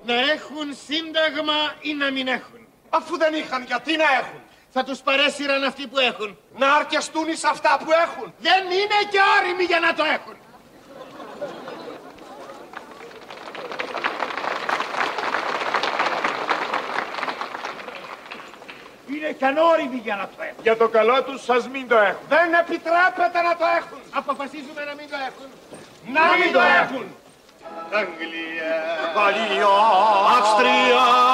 Να έχουν σύνταγμα ή να μην έχουν. Αφού δεν είχαν, γιατί να έχουν? Θα τους παρέσυραν αυτοί που έχουν. Να αρκεστούν εις αυτά που έχουν. Δεν είναι και όριμοι για να το έχουν. Είναι και ανώριμοι για να το έχουν. Για το καλό τους σας μην το έχουν. Δεν επιτρέπεται να το έχουν. Αποφασίζουμε να μην το έχουν. Να μην το έχουν. Αγγλία, Γαλλία, Αυστρία,